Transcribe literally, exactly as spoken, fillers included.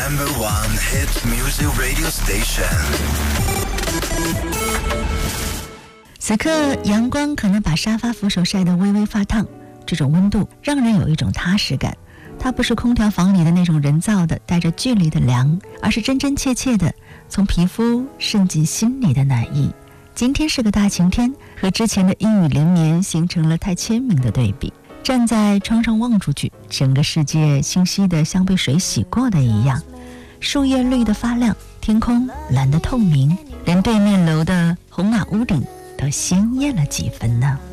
Number one hit music radio station。 此刻阳光可能把沙发扶手晒得微微发烫，这种温度让人有一种踏实感。它不是空调房里的那种人造的带着距离的凉，而是真真切切的从皮肤渗进心里的暖意。今天是个大晴天，和之前的阴雨连绵形成了太鲜明的对比。站在窗上望出去，整个世界清晰的像被水洗过的一样，树叶绿得发亮，天空蓝得透明，连对面楼的红瓦屋顶都鲜艳了几分呢。